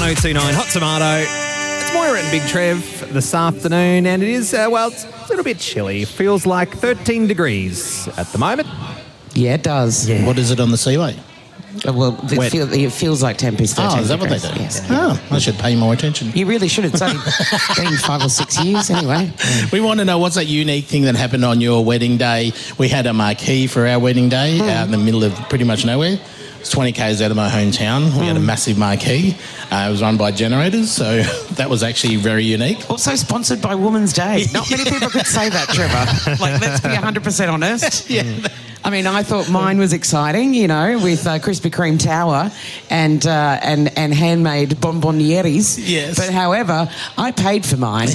1029 Hot Tomato. It's Moira and Big Trev this afternoon, and it is, it's a little bit chilly. Feels like 13 degrees at the moment. Yeah, it does. Yeah. What is it on the Seaway? Well, it feels like temp is 13 is that what they degrees, do? Yes. Oh, I should pay more attention. You really should. It's only been 5 or 6 years anyway. We want to know, what's that unique thing that happened on your wedding day? We had a marquee for our wedding day out in the middle of pretty much nowhere. It's 20 k's out of my hometown. We had a massive marquee. It was run by Generators, so that was actually very unique. Also sponsored by Women's Day. Not many people could say that, Trevor. Like, let's be 100% honest. Yeah. I mean, I thought mine was exciting, you know, with Krispy Kreme Tower and handmade bonbonieres. Yes. But however, I paid for mine.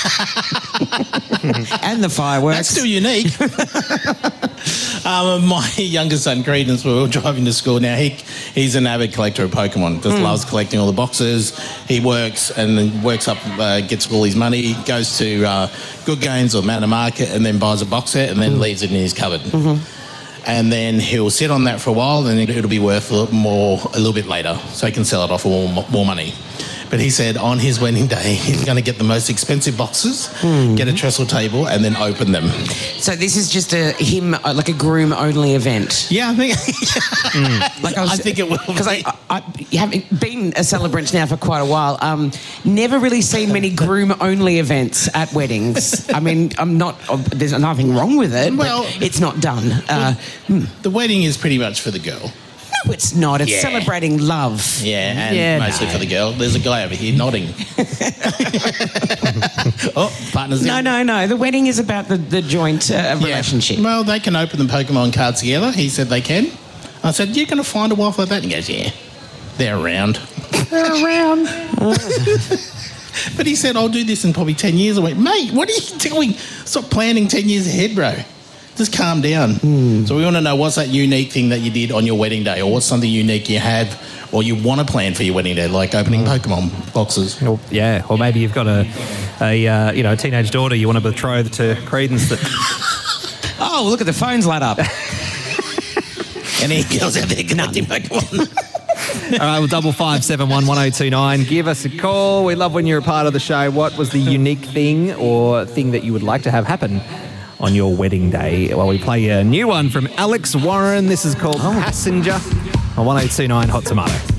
And the fireworks. That's still unique. My youngest son, Credence, we were driving to school. Now, he's an avid collector of Pokemon, just loves collecting all the boxes. He works and then works up, gets all his money, goes to Good Games or Mountain Market and then buys a box set and then leaves it in his cupboard. And then he'll sit on that for a while and then it'll be worth a little bit later, so he can sell it off for more money. But he said on his wedding day, he's going to get the most expensive boxes, get a trestle table, and then open them. So this is just like a groom-only event? Yeah, I think... I think it will. Because I having been a celebrant now for quite a while, never really seen many groom-only events at weddings. I mean, there's nothing wrong with it, well, but it's not done. The wedding is pretty much for the girl. No, it's not. It's celebrating love. Yeah, and mostly for the girl. There's a guy over here nodding. Partners in. No. The wedding is about the joint relationship. Well, they can open the Pokemon cards together. He said they can. I said, you're going to find a wife like that? And he goes, yeah, they're around. They're around. But he said, I'll do this in probably 10 years. I went, mate, what are you doing? Stop planning 10 years ahead, bro. Just calm down. So we want to know, what's that unique thing that you did on your wedding day, or what's something unique you have or you want to plan for your wedding day, like opening Pokemon boxes? Or maybe you've got a teenage daughter you want to betroth to Credence. Oh, look at the phones light up. Any girls out there collecting Pokemon? All right, well, 55711029. Give us a call. We love when you're a part of the show. What was the unique thing or thing that you would like to have happen on your wedding day? Well, we play a new one from Alex Warren. This is called Passenger on 1029 Hot Tomato.